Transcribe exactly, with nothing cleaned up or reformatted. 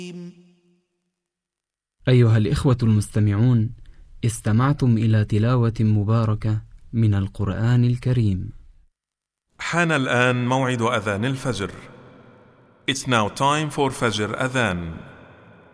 أيها الإخوة المستمعون، استمعتم إلى تلاوة مباركة من القرآن الكريم. حان الآن موعد أذان الفجر. It's now time for Fajr Adhan.